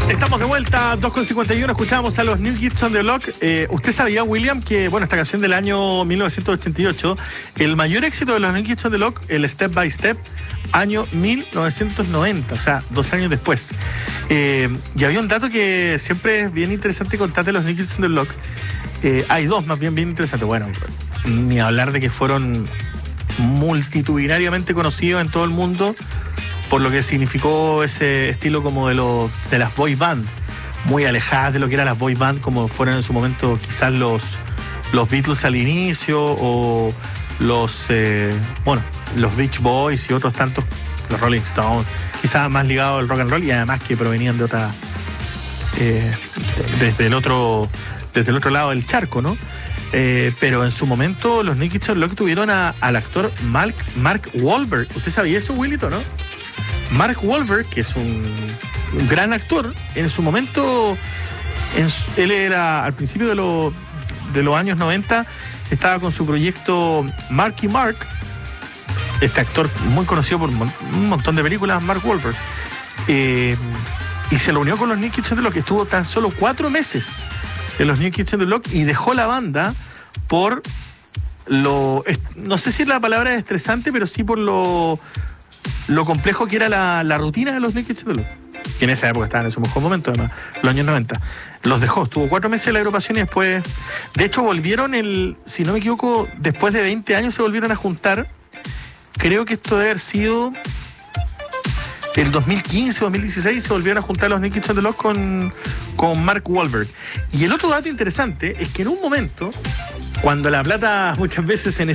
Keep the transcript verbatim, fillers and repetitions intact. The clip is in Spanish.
Estamos de vuelta, dos con cincuenta y uno, escuchábamos a los New Kids on the Block. Eh, ¿Usted sabía, William, que, bueno, esta canción del año mil novecientos ochenta y ocho, el mayor éxito de los New Kids on the Block, el Step by Step, año mil novecientos noventa, o sea, dos años después. Eh, y había un dato que siempre es bien interesante contar de los New Kids on the Block. Eh, hay dos más bien bien interesantes. Bueno, ni hablar de que fueron multitudinariamente conocidos en todo el mundo por lo que significó ese estilo como de los de las boy band, muy alejadas de lo que eran las boy band como fueron en su momento quizás los los Beatles al inicio o los eh, bueno los Beach Boys y otros tantos, los Rolling Stones, quizás más ligados al rock and roll y además que provenían de otra eh, desde el otro desde el otro lado del charco, ¿no? Eh, pero en su momento los New Kids on the Block tuvieron a, al actor Mark, Mark Wahlberg. ¿Usted sabía eso, Willito, no? Mark Wahlberg, que es un, un gran actor, en su momento, en su, él era al principio de, lo, de los años noventa, estaba con su proyecto Marky Mark, este actor muy conocido por un montón de películas, Mark Wahlberg, eh, y se reunió con los New Kids on the Block, estuvo tan solo cuatro meses en los New Kids on the Block y dejó la banda por lo, no sé si la palabra es estresante, pero sí por lo lo complejo que era la, la rutina de los New Kids on the Block, que en esa época estaban en su mejor momento, además, los años noventa. Los dejó, estuvo cuatro meses en la agrupación y después, de hecho, volvieron, el si no me equivoco, después de veinte años se volvieron a juntar. Creo que esto debe haber sido el dos mil quince, dos mil dieciséis, se volvieron a juntar los New Kids on the Block con, con Mark Wahlberg. Y el otro dato interesante es que en un momento, cuando la plata muchas veces se